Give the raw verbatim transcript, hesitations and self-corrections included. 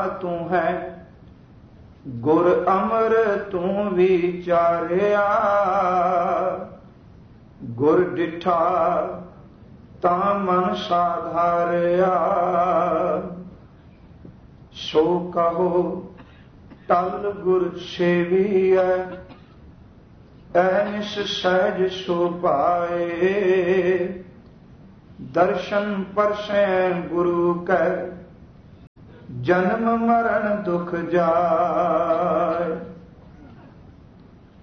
तू है, गुर अमर तू विचारिया। गुर डिठा ता मन साधारिया, सो कहो टल गुर सेविया। ऐनिस सहज सो पाए, दर्शन परसै गुरु कै, जन्म मरण दुख जाय।